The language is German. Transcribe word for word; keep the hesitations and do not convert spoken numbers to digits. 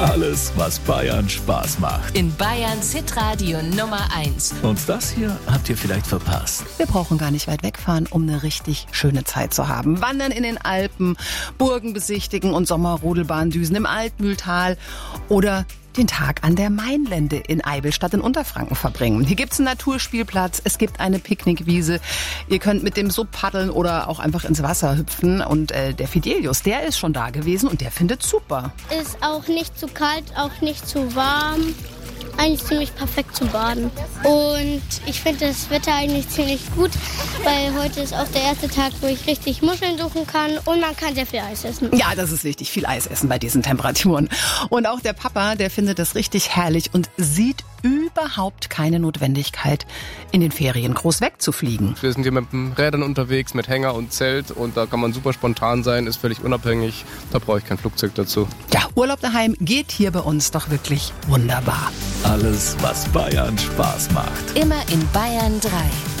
Alles, was Bayern Spaß macht. In Bayerns Hitradio Nummer eins. Und das hier habt ihr vielleicht verpasst. Wir brauchen gar nicht weit wegfahren, um eine richtig schöne Zeit zu haben. Wandern in den Alpen, Burgen besichtigen und Sommerrodelbahndüsen im Altmühltal oder den Tag an der Mainlände in Eivelstadt in Unterfranken verbringen. Hier gibt's einen Naturspielplatz, es gibt eine Picknickwiese. Ihr könnt mit dem Sub paddeln oder auch einfach ins Wasser hüpfen. Und äh, der Fidelius, der ist schon da gewesen und der findet super. Ist auch nicht zu kalt, auch nicht zu warm. Eigentlich ziemlich perfekt zum Baden. Und ich finde das Wetter eigentlich ziemlich gut, weil heute ist auch der erste Tag, wo ich richtig Muscheln suchen kann und man kann sehr viel Eis essen. Ja, das ist wichtig, viel Eis essen bei diesen Temperaturen. Und auch der Papa, der findet das richtig herrlich und sieht überhaupt keine Notwendigkeit, in den Ferien groß wegzufliegen. Wir sind hier mit den Rädern unterwegs, mit Hänger und Zelt und da kann man super spontan sein, ist völlig unabhängig. Da brauche ich kein Flugzeug dazu. Ja, Urlaub daheim geht hier bei uns doch wirklich wunderbar. Alles, was Bayern Spaß macht. Immer in Bayern drei.